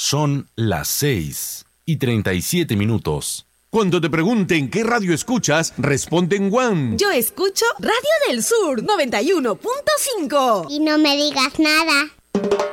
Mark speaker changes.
Speaker 1: Son las 6:37.
Speaker 2: Cuando te pregunten qué radio escuchas, responde en Guam.
Speaker 3: Yo escucho Radio del Sur 91.5.
Speaker 4: Y no me digas nada.